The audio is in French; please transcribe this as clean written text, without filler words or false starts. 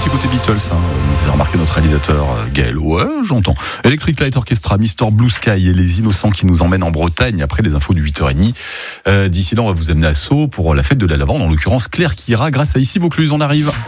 petit côté Beatles, hein. Vous avez remarqué notre réalisateur Gaël. Ouais, j'entends. Electric Light Orchestra, Mr. Blue Sky et les Innocents qui nous emmènent en Bretagne après les infos du 8h30. D'ici là, on va vous amener à Sceaux pour la fête de la lavande, en l'occurrence Claire qui ira grâce à Ici Vaucluse. On arrive.